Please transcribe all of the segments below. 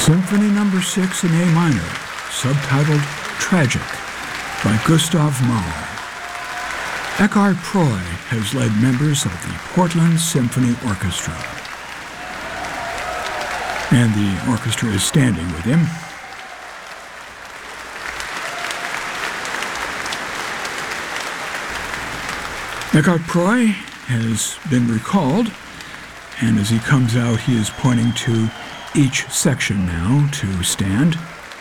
Symphony No. 6 in A minor, subtitled Tragic, by Gustav Mahler. Eckhard Preu has led members of the Portland Symphony Orchestra. And the orchestra is standing with him. Eckhard Preu has been recalled, and as he comes out, he is pointing to each section now to stand.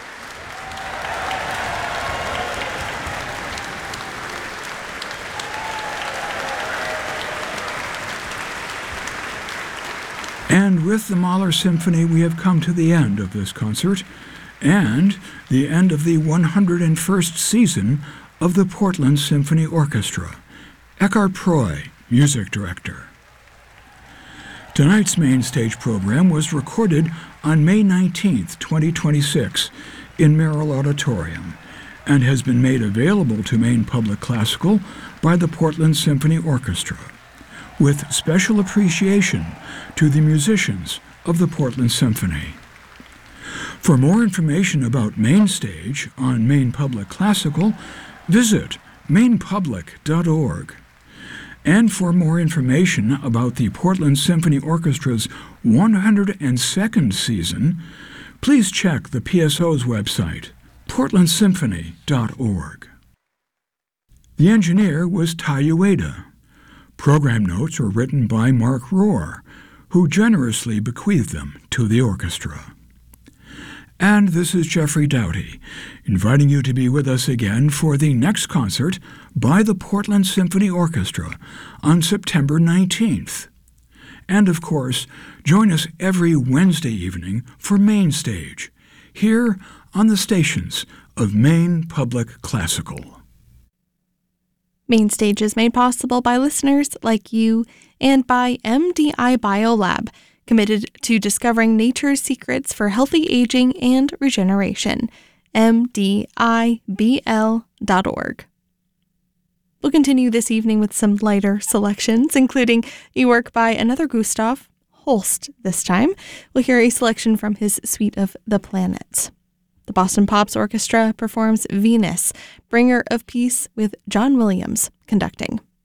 And with the Mahler Symphony, we have come to the end of this concert and the end of the 101st season of the Portland Symphony Orchestra. Eckhard Preu, music director. Tonight's main stage program was recorded on May 19, 2026, in Merrill Auditorium, and has been made available to Maine Public Classical by the Portland Symphony Orchestra, with special appreciation to the musicians of the Portland Symphony. For more information about Main Stage on Maine Public Classical, visit mainepublic.org. And for more information about the Portland Symphony Orchestra's 102nd season, please check the PSO's website, portlandsymphony.org. The engineer was Tai Ueda. Program notes were written by Mark Rohr, who generously bequeathed them to the orchestra. And this is Jeffrey Doughty, inviting you to be with us again for the next concert by the Portland Symphony Orchestra on September 19th. And, of course, join us every Wednesday evening for Main Stage, here on the stations of Maine Public Classical. Main Stage is made possible by listeners like you and by MDI Biolab, committed to discovering nature's secrets for healthy aging and regeneration. MDIBL.org. We'll continue this evening with some lighter selections, including a work by another Gustav, Holst this time. We'll hear a selection from his suite of The Planets. The Boston Pops Orchestra performs Venus, Bringer of Peace, with John Williams conducting.